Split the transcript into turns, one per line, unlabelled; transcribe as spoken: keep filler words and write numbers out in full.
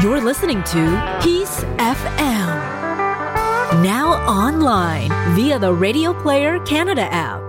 You're listening to Peace F M. Now online via the Radio Player Canada app.